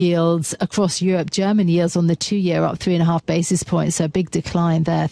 yields across Europe. German yields on the 2-year up 3.5 basis points. So a big decline there,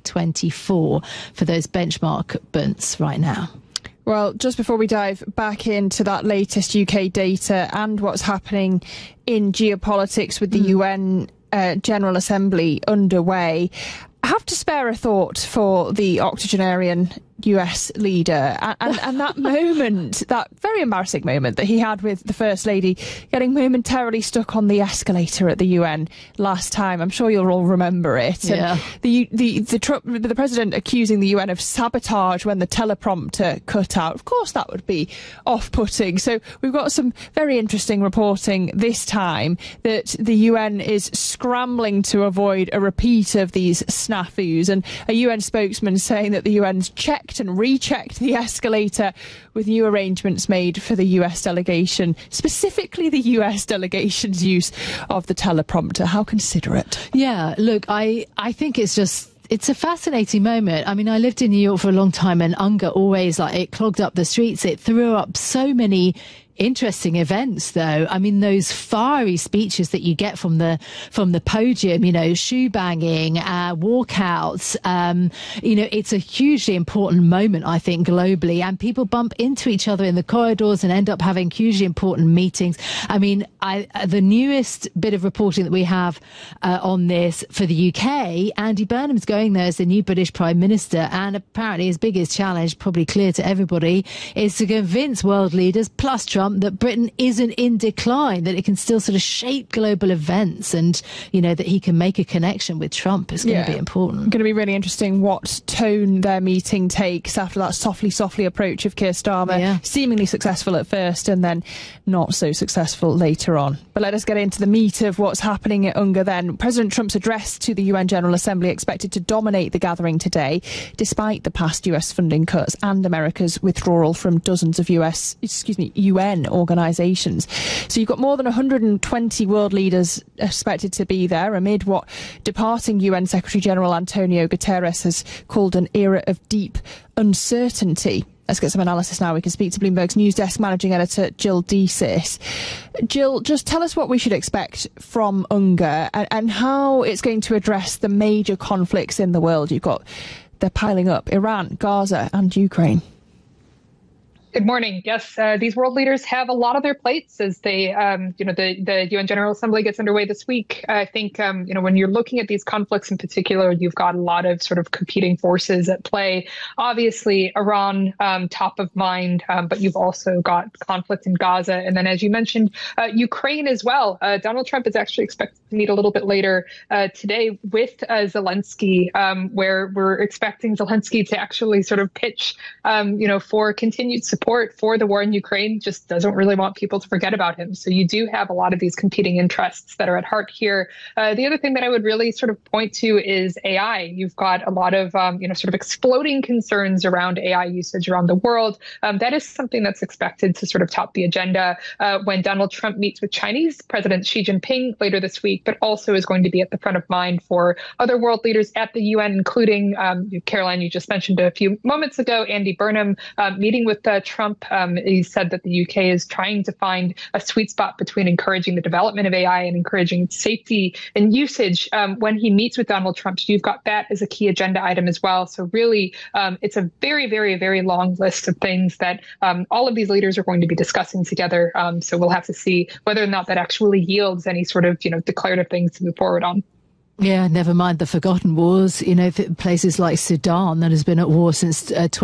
3.24 for those benchmark bunds right now. Well, just before we dive back into that latest UK data and what's happening in geopolitics with the UN General Assembly underway, I have to spare a thought for the octogenarian US leader and that moment, that very embarrassing moment that he had with the First Lady getting momentarily stuck on the escalator at the UN last time. I'm sure you'll all remember it. Yeah. And the president accusing the UN of sabotage when the teleprompter cut out. Of course, that would be off-putting. So we've got some very interesting reporting this time that the UN is scrambling to avoid a repeat of these snafus, and a UN spokesman saying that the UN's checked and rechecked the escalator with new arrangements made for the US delegation, specifically the US delegation's use of the teleprompter. How considerate. Yeah, look, I think it's a fascinating moment. I mean, I lived in New York for a long time, and UNGA always, it clogged up the streets. It threw up so many interesting events, though. I mean, those fiery speeches that you get from the podium, shoe banging, walkouts, it's a hugely important moment, I think, globally, and people bump into each other in the corridors and end up having hugely important meetings. I mean, the newest bit of reporting that we have on this for the UK, Andy Burnham's going there as the new British Prime Minister, and apparently his biggest challenge, probably clear to everybody, is to convince world leaders, plus Trump, that Britain isn't in decline, that it can still sort of shape global events, and, that he can make a connection with Trump is going to be important. Going to be really interesting what tone their meeting takes after that softly approach of Keir Starmer, seemingly successful at first and then not so successful later on. But let us get into the meat of what's happening at UNGA then. President Trump's address to the UN General Assembly expected to dominate the gathering today, despite the past US funding cuts and America's withdrawal from dozens of UN organisations. So you've got more than 120 world leaders expected to be there amid what departing UN Secretary General Antonio Guterres has called an era of deep uncertainty. Let's get some analysis now. We can speak to Bloomberg's news desk managing editor Jill Deesis. Jill, just tell us what we should expect from UNGA and how it's going to address the major conflicts in the world. They're piling up: Iran, Gaza and Ukraine. Good morning. Yes, these world leaders have a lot on their plates as they, the UN General Assembly gets underway this week. I think, when you're looking at these conflicts in particular, you've got a lot of sort of competing forces at play. Obviously, Iran, top of mind, but you've also got conflict in Gaza. And then, as you mentioned, Ukraine as well. Donald Trump is actually expected to meet a little bit later today with Zelensky, where we're expecting Zelensky to actually sort of pitch, for continued support for the war in Ukraine. Just doesn't really want people to forget about him. So you do have a lot of these competing interests that are at heart here. The other thing that I would really sort of point to is AI. You've got a lot of, sort of exploding concerns around AI usage around the world. That is something that's expected to sort of top the agenda when Donald Trump meets with Chinese President Xi Jinping later this week, but also is going to be at the front of mind for other world leaders at the UN, including, Caroline, you just mentioned a few moments ago, Andy Burnham meeting with Trump. He said that the UK is trying to find a sweet spot between encouraging the development of AI and encouraging its safety and usage. When he meets with Donald Trump, you've got that as a key agenda item as well. So really, it's a very, very, very long list of things that all of these leaders are going to be discussing together. So we'll have to see whether or not that actually yields any sort of, declarative things to move forward on. Yeah, never mind the forgotten wars, places like Sudan that has been at war since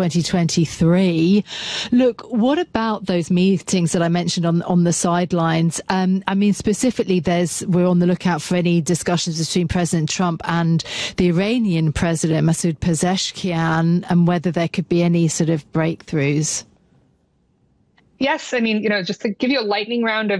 2023. Look, what about those meetings that I mentioned on the sidelines? Specifically, we're on the lookout for any discussions between President Trump and the Iranian president, Masoud Pezeshkian, and whether there could be any sort of breakthroughs. Yes, just to give you a lightning round of